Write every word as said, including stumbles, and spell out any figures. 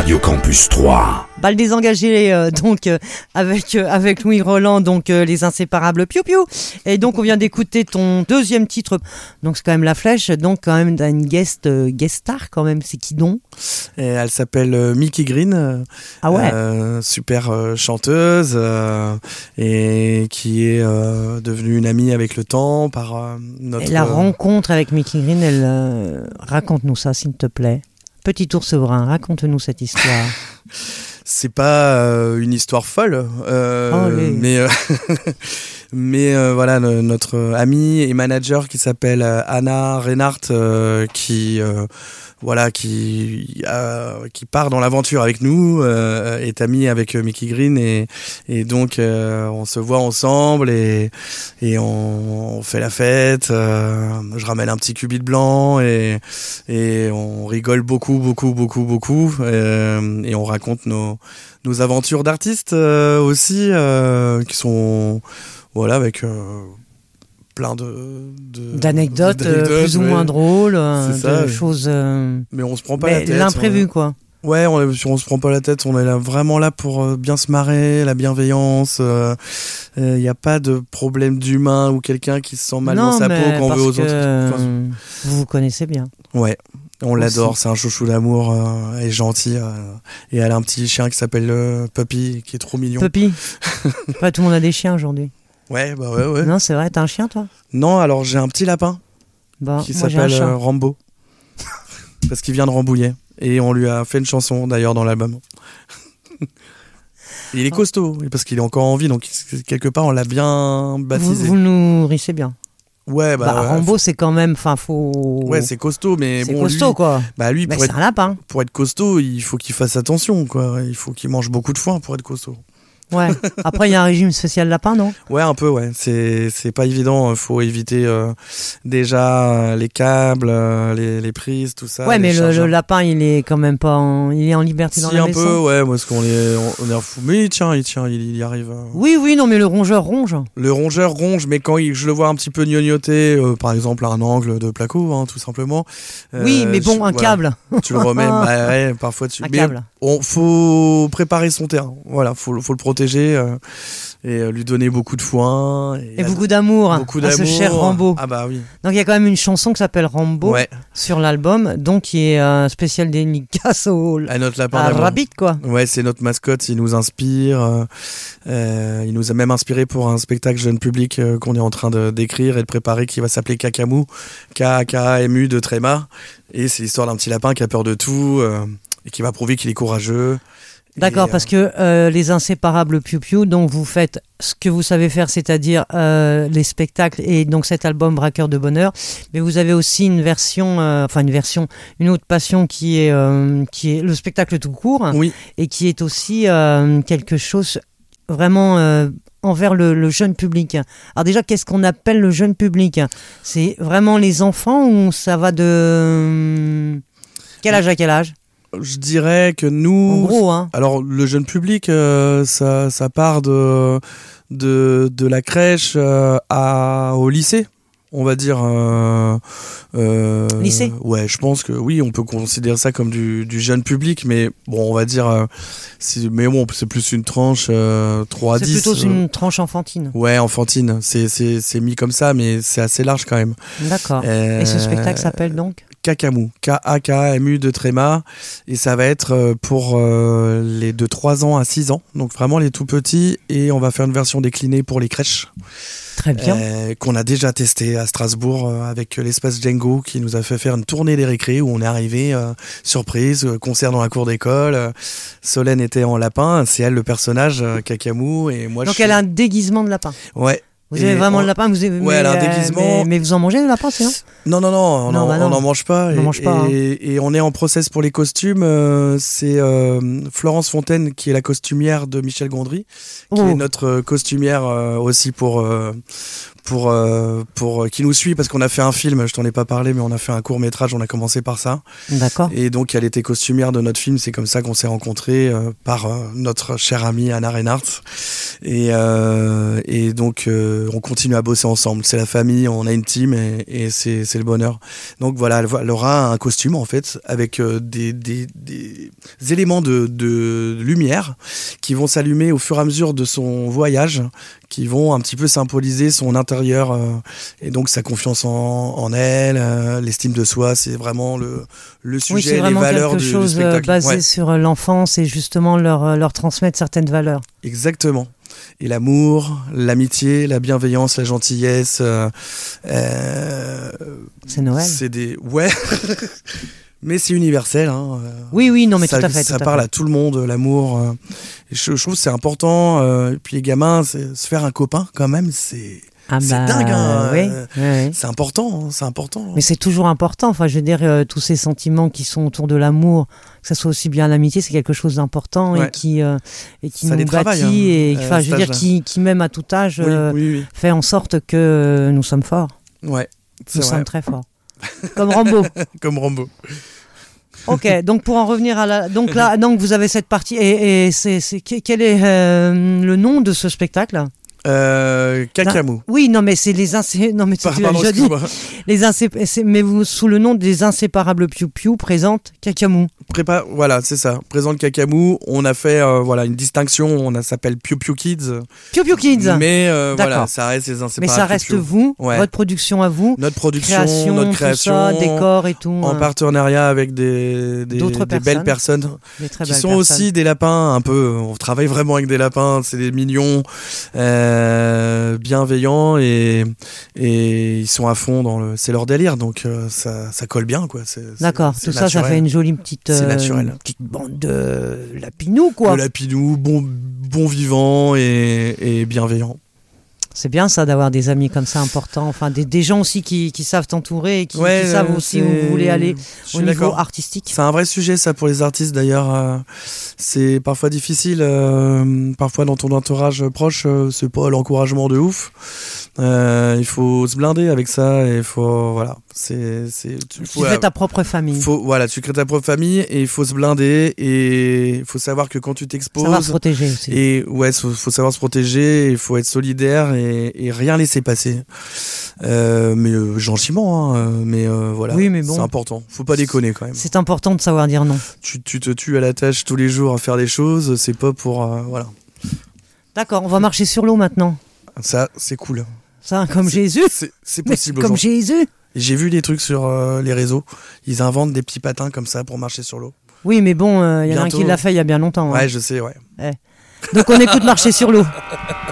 Radio Campus trois. Bal désengagé euh, donc euh, avec euh, avec Louis Roland, donc euh, les inséparables Piou Piou. Et donc on vient d'écouter ton deuxième titre, donc c'est quand même La Flèche, donc quand même t'as une guest euh, guest star quand même, c'est qui donc? Et elle s'appelle euh, Mickey Green. Euh, ah ouais. Euh, super euh, chanteuse euh, et qui est euh, devenue une amie avec le temps par euh, notre. Et la rencontre avec Mickey Green, elle euh, raconte-nous ça s'il te plaît. Petit ours brun, raconte-nous cette histoire. C'est pas euh, une histoire folle, euh, oh, les... mais euh, mais euh, voilà le, notre amie et manager qui s'appelle euh, Anna Reinhardt, euh, qui euh, voilà qui euh, qui part dans l'aventure avec nous, euh, est amie avec euh, Mickey Green et et donc euh, on se voit ensemble et et on, on fait la fête. Euh, je ramène un petit cubit blanc et et on rigole beaucoup beaucoup beaucoup beaucoup euh, et on raconte nos nos aventures d'artistes euh, aussi euh, qui sont voilà avec euh, plein de, de d'anecdotes, d'anecdotes euh, plus ouais. ou moins drôles, euh, de ça, choses euh... mais on se prend pas mais la tête, l'imprévu on... quoi. Ouais, on, on se prend pas la tête, on est là, vraiment là pour euh, bien se marrer, la bienveillance. Il euh, n'y euh, a pas de problème d'humain ou quelqu'un qui se sent mal non, dans sa peau quand on veut aux que, autres. Enfin, vous vous connaissez bien. Ouais. On aussi. L'adore, c'est un chouchou d'amour, euh, elle est gentille. Euh, et elle a un petit chien qui s'appelle euh, Puppy, qui est trop mignon. Puppy. Pas tout le monde a des chiens aujourd'hui. Ouais, bah ouais, ouais. Non, c'est vrai, t'as un chien toi? Non, alors j'ai un petit lapin bah, qui moi, s'appelle euh, Rambo. Parce qu'il vient de Rambouillet. Et on lui a fait une chanson d'ailleurs dans l'album. Il est costaud, parce qu'il est encore en vie, donc quelque part on l'a bien baptisé. Vous, vous le nourrissez bien. Ouais, bah, bah ouais, Rambo faut... c'est quand même, enfin faut. Ouais, c'est costaud, mais c'est bon. costaud lui, quoi. Bah lui, mais pour c'est être... un lapin. Pour être costaud, il faut qu'il fasse attention, quoi. Il faut qu'il mange beaucoup de foin pour être costaud. Ouais. Après, il y a un régime spécial lapin, non? Ouais, un peu, ouais. C'est c'est pas évident. Il faut éviter euh, déjà euh, les câbles, euh, les, les prises, tout ça. Ouais, mais le, le lapin, il est quand même pas, en... il est en liberté si, dans la un maison. Un peu, ouais. Parce qu'on est, on est fou. Mais il tient, il tient, il, il y arrive. Euh... Oui, oui, non, mais le rongeur ronge. Le rongeur ronge, mais quand il, je le vois un petit peu gnognoter, euh, par exemple à un angle de placo, hein, tout simplement. Euh, oui, mais bon, je, un voilà, câble. Tu le remets. Bah, ouais, parfois tu. Un mais câble. On faut préparer son terrain. Voilà, faut faut le protéger. Euh... et euh, lui donner beaucoup de foin et, et beaucoup d'amour beaucoup à d'amour. ce cher Rambo. Ah bah oui. Donc il y a quand même une chanson qui s'appelle Rambo ouais. sur l'album, donc qui est un spécial dédicace au à notre lapin à Rabbit quoi. Ouais, c'est notre mascotte, il nous inspire. Euh, euh, il nous a même inspiré pour un spectacle jeune public euh, qu'on est en train de d'écrire et de préparer qui va s'appeler Kakamou, K K A M U de Tréma, et c'est l'histoire d'un petit lapin qui a peur de tout euh, et qui va prouver qu'il est courageux. D'accord, et, parce que euh, les inséparables Piou Piou, donc vous faites ce que vous savez faire, c'est-à-dire euh, les spectacles et donc cet album Braqueur de bonheur, mais vous avez aussi une version, euh, enfin une version, une autre passion qui est euh, qui est le spectacle tout court, oui. et qui est aussi euh, quelque chose vraiment euh, envers le, le jeune public. Alors déjà, qu'est-ce qu'on appelle le jeune public? C'est vraiment les enfants ou ça va de quel âge à quel âge? Je dirais que nous, en gros, hein. Alors le jeune public, euh, ça, ça part de, de, de la crèche euh, à, au lycée, on va dire. Euh, euh, lycée. Ouais, je pense que oui, on peut considérer ça comme du, du jeune public, mais bon, on va dire, euh, c'est, mais bon, c'est plus une tranche euh, trois à dix. C'est plutôt euh, une tranche enfantine. Ouais, enfantine, c'est, c'est, c'est mis comme ça, mais c'est assez large quand même. D'accord. Euh, Et ce spectacle s'appelle donc Kakamou, K A K A M U de Tréma, et ça va être pour euh, les de trois ans à six ans, donc vraiment les tout petits, et on va faire une version déclinée pour les crèches. Très bien. Euh, qu'on a déjà testé à Strasbourg euh, avec l'espace Django qui nous a fait faire une tournée des récrés où on est arrivé, euh, surprise, euh, concert dans la cour d'école. Euh, Solène était en lapin, c'est elle le personnage, euh, Kakamou, et moi donc je elle suis... a un déguisement de lapin. Ouais. Vous avez vraiment on... le lapin, vous avez... Ouais, elle a un déguisement. Mais, mais vous en mangez le lapin, c'est non? Non, non, non, on non, n'en bah non. mange pas. On et, n'en mange pas. Hein. Et, et on est en process pour les costumes. Euh, c'est euh, Florence Fontaine qui est la costumière de Michel Gondry, qui oh. est notre costumière euh, aussi pour... Euh, pour euh, pour qui nous suit parce qu'on a fait un film, je t'en ai pas parlé, mais on a fait un court métrage, on a commencé par ça. D'accord. Et donc elle était costumière de notre film, c'est comme ça qu'on s'est rencontrés euh, par euh, notre chère amie Anna Reinhardt. Et euh, et donc euh, on continue à bosser ensemble. C'est la famille, on a une team et, et c'est c'est le bonheur. Donc voilà, elle, elle aura un costume en fait avec euh, des des des éléments de, de lumière qui vont s'allumer au fur et à mesure de son voyage, qui vont un petit peu symboliser son intérieur euh, et donc sa confiance en, en elle, euh, l'estime de soi. C'est vraiment le, le sujet, oui, c'est vraiment les valeurs quelque du, chose du spectacle. basé Ouais. sur l'enfance et justement leur, leur transmettre certaines valeurs. Exactement. Et l'amour, l'amitié, la bienveillance, la gentillesse. Euh, euh, c'est Noël. C'est des... Ouais. Mais c'est universel. Hein. Oui, oui, non, mais ça, tout à fait. Ça tout parle à, à tout le monde, l'amour. Euh, je, je trouve que c'est important. Euh, et puis les gamins, c'est, se faire un copain, quand même, c'est... Ah c'est bah, dingue, hein. oui, oui. C'est important, hein, c'est important. Mais c'est toujours important. Enfin, je veux dire, euh, tous ces sentiments qui sont autour de l'amour, que ça soit aussi bien l'amitié, c'est quelque chose d'important ouais. et qui euh, et qui ça nous bâtit hein, et enfin, euh, je veux dire, qui, qui même à tout âge oui, euh, oui, oui. fait en sorte que nous sommes forts. Ouais, nous vrai. sommes très forts. Comme Rambo. Comme Rambo. Ok, donc pour en revenir à la, donc là, donc vous avez cette partie et, et c'est, c'est quel est euh, le nom de ce spectacle? Euh, Cacamou. Oui, non, mais c'est les insé... non, mais tu Par, l'as pardon, déjà dit. Les insé... Mais vous, sous le nom des inséparables Piou Piou, présente Cacamou. Prépa... Voilà, c'est ça. Présente Cacamou. On a fait euh, voilà une distinction. On a s'appelle Piou Piou Kids. Piou Piou Kids. Mais euh, voilà, ça reste les inséparables. Mais ça reste Piou Piou. vous, ouais. votre production à vous. Notre production, création, notre création, tout ça, décor et tout. En hein. partenariat avec des des, D'autres des personnes. belles personnes. Des très qui belles sont personnes. aussi des lapins un peu. On travaille vraiment avec des lapins. C'est des mignons. Euh, bienveillants et et ils sont à fond dans le c'est leur délire donc euh, ça ça colle bien quoi c'est, d'accord c'est, tout c'est ça naturel. Ça fait une jolie petite c'est euh, naturel une petite bande de lapinous quoi de lapinous bon bon vivant et et bienveillant. C'est bien ça d'avoir des amis comme ça importants, enfin des, des gens aussi qui, qui savent t'entourer et qui, ouais, qui savent aussi où vous voulez aller au niveau d'accord. artistique. C'est un vrai sujet ça pour les artistes d'ailleurs. Euh, c'est parfois difficile, euh, parfois dans ton entourage proche, euh, c'est pas l'encouragement de ouf. Euh, il faut se blinder avec ça et il faut voilà. C'est c'est tu, tu tu fais ta propre famille. Faut voilà, tu crées ta propre famille et il faut se blinder et il faut savoir que quand tu t'exposes. Savoir se protéger aussi. Et ouais, faut, faut savoir se protéger, il faut être solidaire et, et rien laisser passer. Euh, mais euh, gentiment, hein, mais euh, voilà. Oui, mais bon. C'est important. Faut pas déconner quand même. C'est important de savoir dire non. Tu, tu te tues à la tâche tous les jours à faire des choses, c'est pas pour euh, voilà. D'accord, on va marcher sur l'eau maintenant. Ça, c'est cool. Ça, comme c'est, Jésus. C'est, c'est possible. Comme Jésus. J'ai vu des trucs sur euh, les réseaux. Ils inventent des petits patins comme ça pour marcher sur l'eau. Oui, mais bon, il euh, y en a un qui l'a fait il y a bien longtemps. Ouais, hein. je sais, ouais. ouais. Donc on écoute marcher sur l'eau.